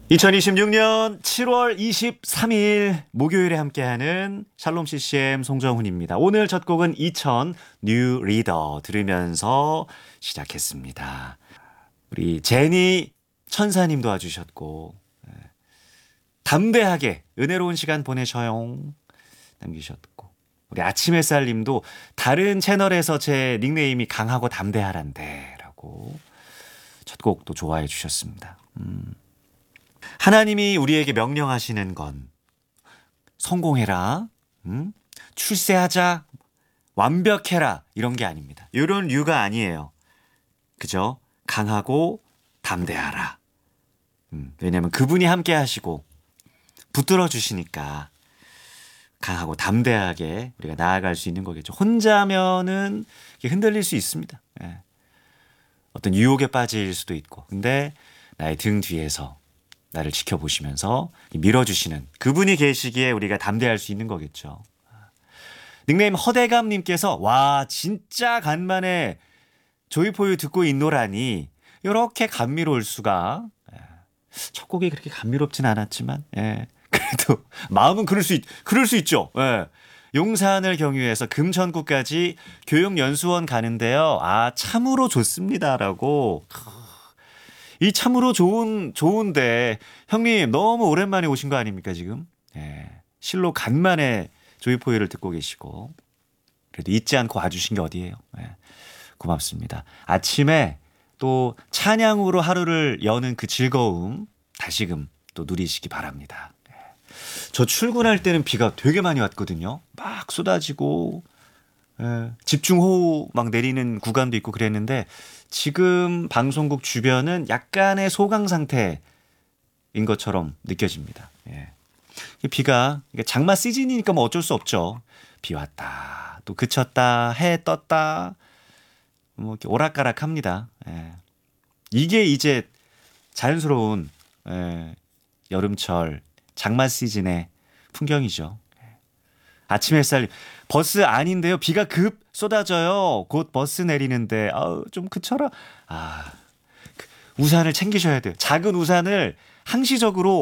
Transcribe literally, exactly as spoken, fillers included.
이천이십육 년 칠월 이십삼일 목요일에 함께하는 샬롬 씨씨엠 송정훈입니다. 오늘 첫 곡은 이천 뉴 리더 들으면서 시작했습니다. 우리 제니 천사님 도와주셨고 담대하게 은혜로운 시간 보내셔요 남기셨고, 우리 아침 햇살님도 다른 채널에서 제 닉네임이 강하고 담대하란데 라고 첫 곡도 좋아해 주셨습니다. 음. 하나님이 우리에게 명령하시는 건 성공해라, 음? 출세하자, 완벽해라 이런 게 아닙니다. 이런 류가 아니에요. 그죠? 강하고 담대하라. 음, 왜냐하면 그분이 함께 하시고 붙들어 주시니까 강하고 담대하게 우리가 나아갈 수 있는 거겠죠. 혼자면은 흔들릴 수 있습니다. 예. 어떤 유혹에 빠질 수도 있고, 근데 나의 등 뒤에서 나를 지켜보시면서 밀어주시는 그분이 계시기에 우리가 담대할 수 있는 거겠죠. 닉네임 허대감님께서 와 진짜 간만에 조이포유 듣고 있노라니 이렇게 감미로울 수가. 첫 곡이 그렇게 감미롭진 않았지만 예. 그래도 마음은 그럴 수 있, 그럴 수 있죠. 예. 용산을 경유해서 금천구까지 교육연수원 가는데요. 아 참으로 좋습니다라고. 이 참으로 좋은, 좋은데, 형님, 너무 오랜만에 오신 거 아닙니까, 지금? 예. 실로 간만에 조이포유를 듣고 계시고, 그래도 잊지 않고 와주신 게 어디예요? 예. 고맙습니다. 아침에 또 찬양으로 하루를 여는 그 즐거움, 다시금 또 누리시기 바랍니다. 예. 저 출근할 때는 비가 되게 많이 왔거든요. 막 쏟아지고, 예. 집중호우 막 내리는 구간도 있고 그랬는데, 지금 방송국 주변은 약간의 소강 상태인 것처럼 느껴집니다. 예. 비가 장마 시즌이니까 뭐 어쩔 수 없죠. 비 왔다 또 그쳤다 해 떴다 뭐 이렇게 오락가락합니다. 예. 이게 이제 자연스러운 예. 여름철 장마 시즌의 풍경이죠. 아침 햇살 버스 아닌데요. 비가 급 쏟아져요. 곧 버스 내리는데 아우 좀 그쳐라. 아 우산을 챙기셔야 돼요. 작은 우산을 항시적으로